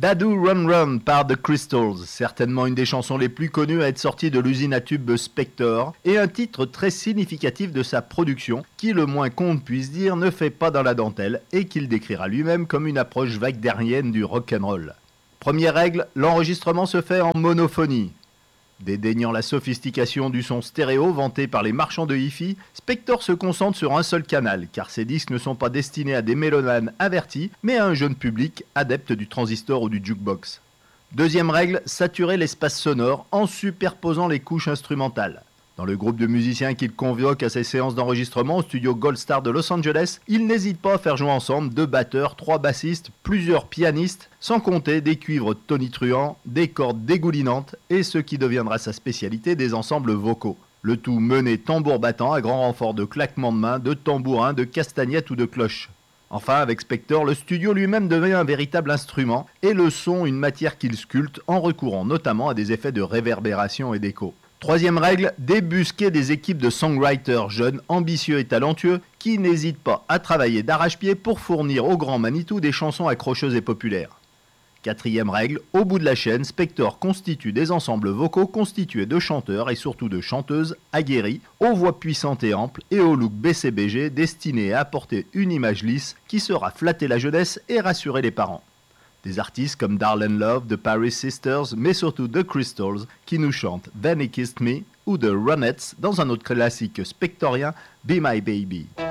Dadu Run Run par The Crystals, certainement une des chansons les plus connues à être sortie de l'usine à tubes Spector, et un titre très significatif de sa production, qui le moins qu'on puisse dire ne fait pas dans la dentelle, et qu'il décrira lui-même comme une approche wagnérienne du rock'n'roll. Première règle, l'enregistrement se fait en monophonie. Dédaignant la sophistication du son stéréo vanté par les marchands de hi-fi, Spector se concentre sur un seul canal, car ses disques ne sont pas destinés à des mélomanes avertis, mais à un jeune public adepte du transistor ou du jukebox. Deuxième règle, saturer l'espace sonore en superposant les couches instrumentales. Dans le groupe de musiciens qu'il convoque à ses séances d'enregistrement au studio Gold Star de Los Angeles, il n'hésite pas à faire jouer ensemble 2 batteurs, 3 bassistes, plusieurs pianistes, sans compter des cuivres tonitruants, des cordes dégoulinantes et ce qui deviendra sa spécialité, des ensembles vocaux. Le tout mené tambour battant à grand renfort de claquements de mains, de tambourins, de castagnettes ou de cloches. Enfin, avec Spector, le studio lui-même devient un véritable instrument et le son une matière qu'il sculpte en recourant notamment à des effets de réverbération et d'écho. Troisième règle, débusquer des équipes de songwriters jeunes, ambitieux et talentueux qui n'hésitent pas à travailler d'arrache-pied pour fournir au grand Manitou des chansons accrocheuses et populaires. Quatrième règle, au bout de la chaîne, Spector constitue des ensembles vocaux constitués de chanteurs et surtout de chanteuses aguerris, aux voix puissantes et amples et au look BCBG destiné à apporter une image lisse qui sera flatter la jeunesse et rassurer les parents. Des artistes comme Darlene Love, The Paris Sisters, mais surtout The Crystals, qui nous chantent Then He Kissed Me ou The Ronettes dans un autre classique spectorien, Be My Baby.